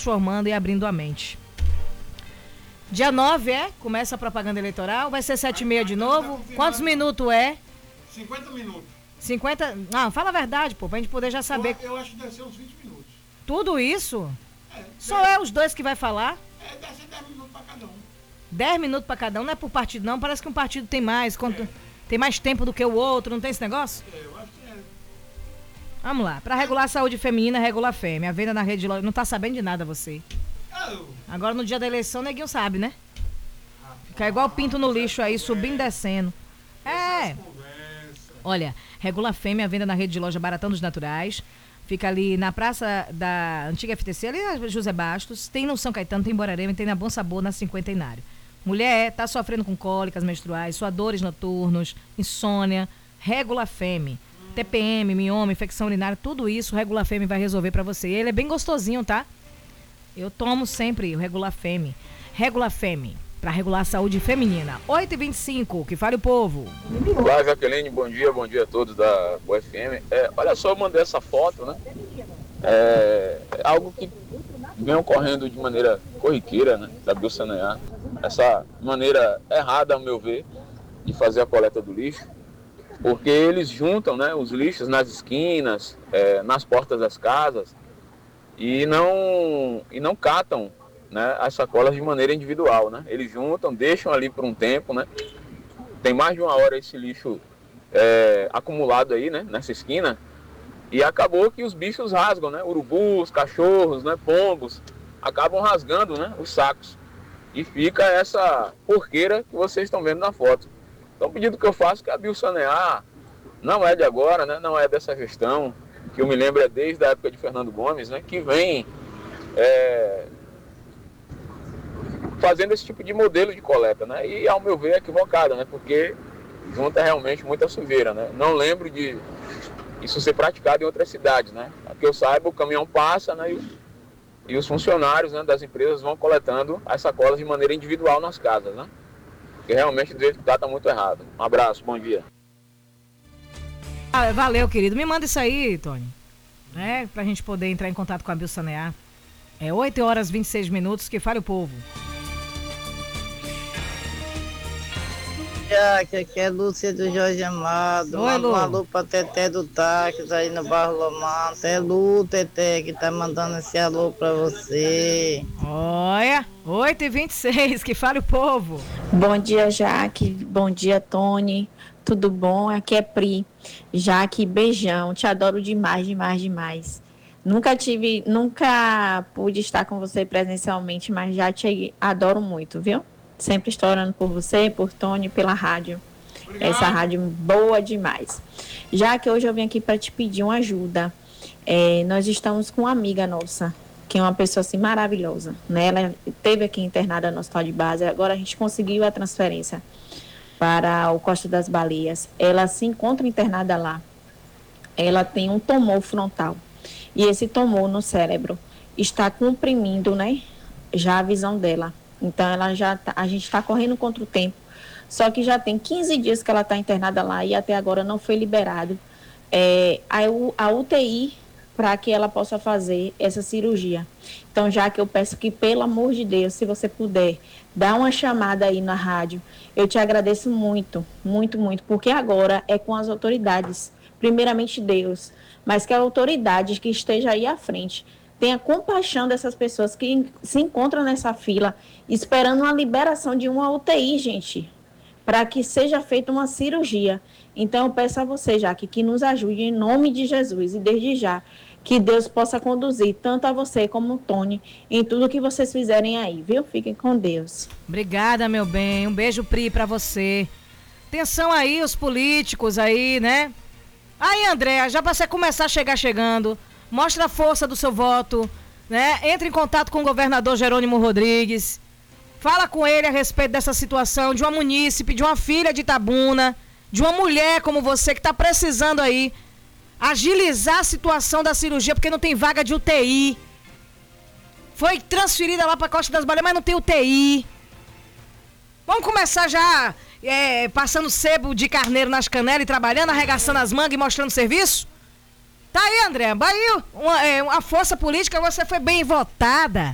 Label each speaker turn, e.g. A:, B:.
A: transformando e abrindo a mente. Dia 9 começa a propaganda eleitoral, vai ser 7h30 de novo. Quantos minutos é?
B: 50 minutos.
A: 50? Não, fala a verdade, pô, pra gente poder já saber.
B: Eu acho que deve ser uns 20 minutos.
A: Tudo isso? Só é os dois que vai falar?
B: Deve ser 10 minutos pra cada um.
A: 10 minutos pra cada um, não é por partido não, parece que um partido tem mais, tem mais tempo do que o outro, não tem esse negócio?
B: Eu acho que é.
A: Vamos lá, pra regular a saúde feminina, regula a fêmea, a venda na rede de loja, não tá sabendo de nada você. Agora no dia da eleição, neguinho sabe, né? Fica igual pinto no lixo aí, subindo e descendo. Olha, regula a fêmea, a venda na rede de loja Baratão dos Naturais. Fica ali na praça da antiga FTC, ali na José Bastos. Tem no São Caetano, tem em Borarema, tem na Bom Sabor, na Cinquentenário. Mulher, tá sofrendo com cólicas menstruais, suadores noturnos, insônia, regula a fêmea. TPM, mioma, infecção urinária, tudo isso o Regula Fêmea vai resolver pra você. Ele é bem gostosinho, tá? Eu tomo sempre o Regula Fêmea. Regula Fêmea, pra regular a saúde feminina. 8h25, que fale o povo.
C: Olá, Jaqueline, bom dia a todos da UFM. Olha só, eu mandei essa foto, né? É algo que vem ocorrendo de maneira corriqueira, né? Da Biosanear. Essa maneira errada, ao meu ver, de fazer a coleta do lixo. Porque eles juntam, né, os lixos nas esquinas, nas portas das casas e não catam, né, as sacolas de maneira individual, né? Eles juntam, deixam ali por um tempo, né? Tem mais de uma hora esse lixo acumulado aí, né, nessa esquina e acabou que os bichos rasgam, né? Urubus, cachorros, né, pombos, acabam rasgando, né, os sacos e fica essa porqueira que vocês estão vendo na foto. Então, o pedido que eu faço é que a Biosanear não é de agora, né? Não é dessa gestão, que eu me lembro é desde a época de Fernando Gomes, né? Que vem fazendo esse tipo de modelo de coleta, né? E, ao meu ver, é equivocada, né? Porque junta realmente muita sujeira, né? Não lembro de isso ser praticado em outras cidades, né? Que eu saiba, o caminhão passa, né? E os funcionários, né, das empresas vão coletando as sacolas de maneira individual nas casas, né? Porque realmente do jeito que tá muito errado. Um abraço, bom dia.
A: Valeu, querido. Me manda isso aí, Tony. Pra gente poder entrar em contato com a Biosanear. 8h26, que fale o povo.
D: Aqui é Lúcia do Jorge Amado.
A: Oi, Lu.
D: Um alô pra Teté do Táxi aí no bairro Lomanto. É Lu, Teté, que tá mandando esse alô pra você.
A: Olha, 8h26, que fale o povo.
E: Bom dia, Jaque. Bom dia, Tony. Tudo bom? Aqui é Pri. Jaque, beijão. Te adoro demais, demais, demais. Nunca pude estar com você presencialmente, mas já te adoro muito, viu? Sempre estou orando por você, por Tony, pela rádio. Obrigado. Essa rádio boa demais. Já que hoje eu vim aqui para te pedir uma ajuda. Nós estamos com uma amiga nossa, que é uma pessoa assim maravilhosa, né? Ela esteve aqui internada no hospital de base, agora a gente conseguiu a transferência para o Costa das Baleias. Ela se encontra internada lá. Ela tem um tumor frontal. E esse tumor no cérebro está comprimindo, né, já a visão dela. Então, a gente está correndo contra o tempo. Só que já tem 15 dias que ela está internada lá e até agora não foi liberado a UTI para que ela possa fazer essa cirurgia. Então, já que eu peço que, pelo amor de Deus, se você puder, dá uma chamada aí na rádio. Eu te agradeço muito, muito, muito, porque agora é com as autoridades. Primeiramente Deus, mas que a autoridade que esteja aí à frente tenha compaixão dessas pessoas que se encontram nessa fila, esperando uma liberação de uma UTI, gente, para que seja feita uma cirurgia. Então, eu peço a você, Jaque, que nos ajude em nome de Jesus e desde já, que Deus possa conduzir tanto a você como o Tony em tudo que vocês fizerem aí, viu? Fiquem com Deus.
A: Obrigada, meu bem. Um beijo, Pri, pra você. Atenção aí, os políticos aí, né? Aí, Andréa, já pra você começar a chegar chegando, mostra a força do seu voto, né? Entre em contato com o governador Jerônimo Rodrigues. Fala com ele a respeito dessa situação de uma munícipe, de uma filha de Itabuna, de uma mulher como você que está precisando aí agilizar a situação da cirurgia porque não tem vaga de UTI. Foi transferida lá para Costa das Baleias, mas não tem UTI. Vamos começar já passando sebo de carneiro nas canelas e trabalhando, arregaçando as mangas e mostrando serviço? Tá aí, André. Bahia, uma força política, você foi bem votada.